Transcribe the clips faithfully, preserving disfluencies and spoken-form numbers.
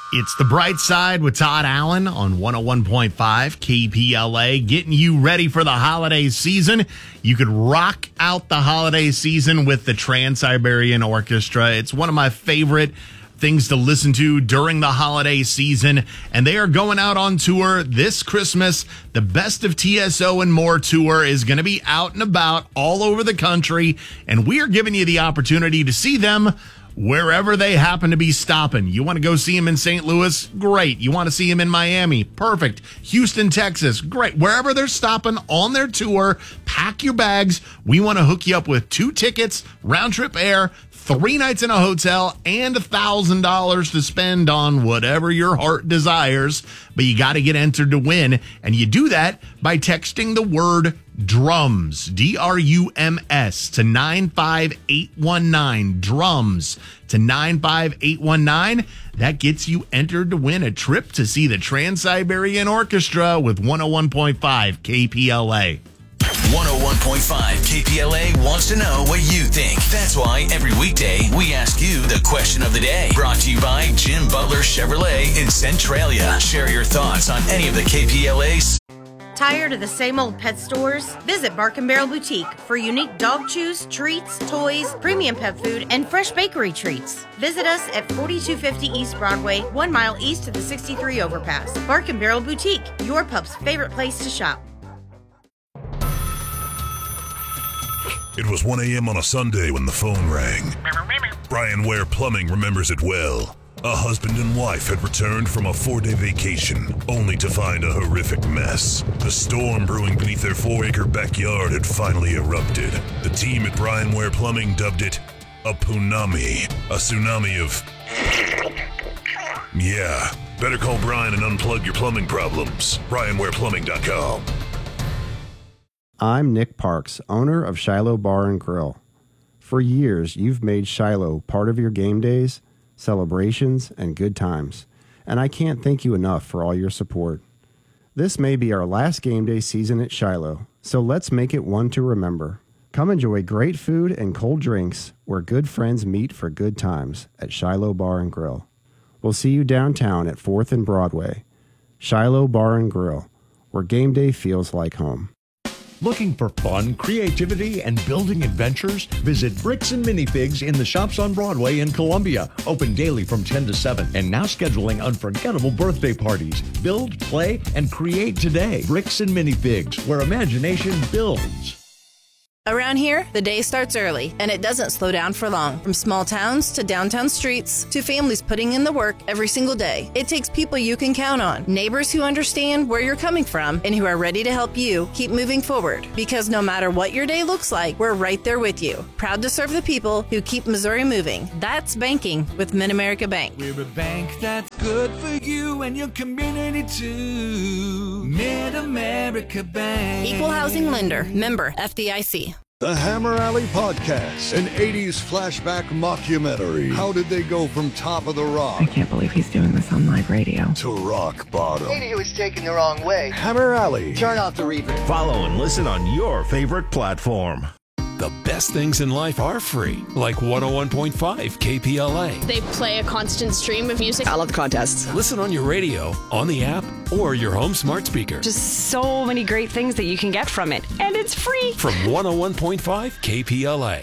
It's The Bright Side with Todd Allen on one oh one point five K P L A, getting you ready for the holiday season. You could rock out the holiday season with the Trans-Siberian Orchestra. It's one of my favorite things to listen to during the holiday season, and they are going out on tour this Christmas. The Best of T S O and More tour is going to be out and about all over the country, and we are giving you the opportunity to see them wherever they happen to be stopping. You want to go see him in Saint Louis? Great. You want to see him in Miami? Perfect. Houston, Texas? Great. Wherever they're stopping on their tour, pack your bags. We want to hook you up with two tickets, round trip air, three nights in a hotel, and one thousand dollars to spend on whatever your heart desires. But you got to get entered to win, and you do that by texting the word DRUMS, D R U M S, to nine five eight one nine, DRUMS, to nine five eight one nine. That gets you entered to win a trip to see the Trans-Siberian Orchestra with one oh one point five K P L A. one oh one point five K P L A wants to know what you think. That's why every weekday we ask you the question of the day. Brought to you by Jim Butler Chevrolet in Centralia. Share your thoughts on any of the K P L A's. Tired of the same old pet stores? Visit Bark and Barrel Boutique for unique dog chews, treats, toys, premium pet food, and fresh bakery treats. Visit us at forty-two fifty East Broadway, one mile east of the sixty-three overpass. Bark and Barrel Boutique, your pup's favorite place to shop. It was one a.m. on a Sunday when the phone rang. Brian Ware Plumbing remembers it well. A husband and wife had returned from a four-day vacation, only to find a horrific mess. The storm brewing beneath their four-acre backyard had finally erupted. The team at Brian Ware Plumbing dubbed it a punami, a tsunami of... Yeah, better call Brian and unplug your plumbing problems. brian ware plumbing dot com. I'm Nick Parks, owner of Shiloh Bar and Grill. For years, you've made Shiloh part of your game days, celebrations, and good times, and I can't thank you enough for all your support. This may be our last game day season at Shiloh, so let's make it one to remember. Come enjoy great food and cold drinks where good friends meet for good times at Shiloh Bar and Grill. We'll see you downtown at fourth and Broadway. Shiloh Bar and Grill, where game day feels like home. Looking for fun, creativity, and building adventures? Visit Bricks and Minifigs in the Shops on Broadway in Columbia. Open daily from ten to seven, and now scheduling unforgettable birthday parties. Build, play, and create today. Bricks and Minifigs, where imagination builds. Around here, the day starts early, and it doesn't slow down for long. From small towns to downtown streets to families putting in the work every single day, it takes people you can count on, neighbors who understand where you're coming from and who are ready to help you keep moving forward. Because no matter what your day looks like, we're right there with you. Proud to serve the people who keep Missouri moving. That's banking with Mid-America Bank. We're a bank that's good for you and your community too. Mid-America Bank. Equal housing lender. Member F D I C. The Hammer Alley Podcast, an eighties flashback mockumentary. How did they go from top of the rock? I can't believe he's doing this on live radio. To rock bottom. Maybe he was taken the wrong way. Hammer Alley. Turn off the reverb. Follow and listen on your favorite platform. The best things in life are free, like one oh one point five K P L A. They play a constant stream of music. I love the contests. Listen on your radio, on the app, or your home smart speaker. Just so many great things that you can get from it, and it's free. From one oh one point five K P L A.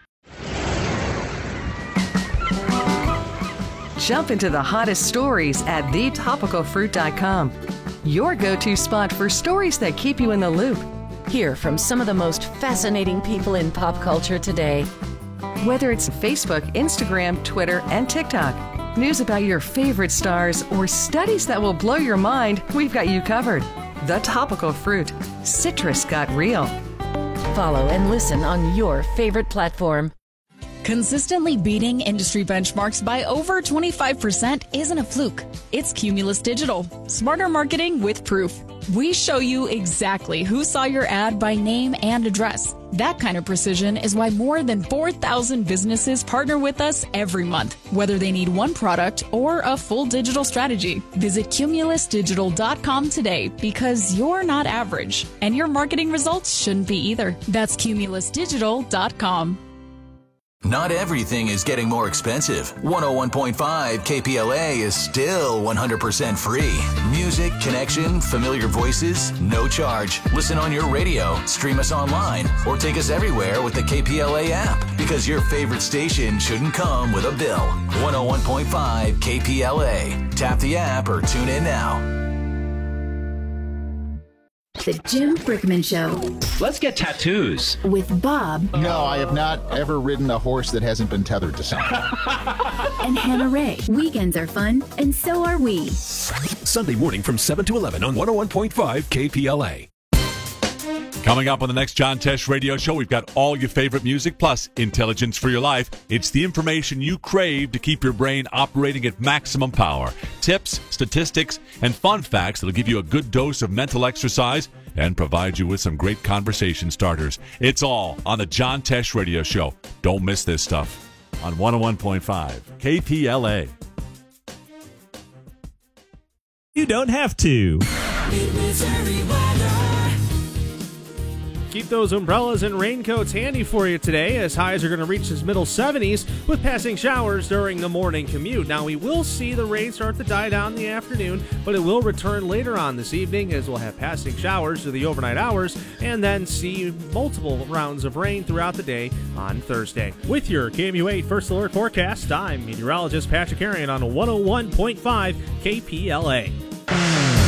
Jump into the hottest stories at the topical fruit dot com. Your go-to spot for stories that keep you in the loop. Hear from some of the most fascinating people in pop culture today. Whether it's Facebook, Instagram, Twitter, and TikTok, news about your favorite stars, or studies that will blow your mind, we've got you covered. The Topical Fruit. Citrus got real. Follow and listen on your favorite platform. Consistently beating industry benchmarks by over twenty-five percent isn't a fluke. It's Cumulus Digital. Smarter marketing with proof. We show you exactly who saw your ad by name and address. That kind of precision is why more than four thousand businesses partner with us every month, whether they need one product or a full digital strategy. Visit cumulus digital dot com today because you're not average, and your marketing results shouldn't be either. That's cumulus digital dot com. Not everything is getting more expensive. one oh one point five K P L A is still one hundred percent free. Music, connection, familiar voices, no charge. Listen on your radio, stream us online, or take us everywhere with the K P L A app. Because your favorite station shouldn't come with a bill. one oh one point five K P L A. Tap the app or tune in now. The Jim Brickman Show. Let's get tattoos. With Bob. No, I have not ever ridden a horse that hasn't been tethered to something. And Hannah Ray. Weekends are fun, and so are we. Sunday morning from seven to eleven on one oh one point five K P L A. Coming up on the next John Tesh Radio Show, we've got all your favorite music plus intelligence for your life. It's the information you crave to keep your brain operating at maximum power. Tips, statistics, and fun facts that'll give you a good dose of mental exercise and provide you with some great conversation starters. It's all on the John Tesh Radio Show. Don't miss this stuff on one oh one point five K P L A. You don't have to. Keep those umbrellas and raincoats handy for you today, as highs are going to reach the middle seventies with passing showers during the morning commute. Now, we will see the rain start to die down in the afternoon, but it will return later on this evening as we'll have passing showers through the overnight hours and then see multiple rounds of rain throughout the day on Thursday. With your K M U eight First Alert forecast, I'm meteorologist Patrick Arian on one oh one point five K P L A.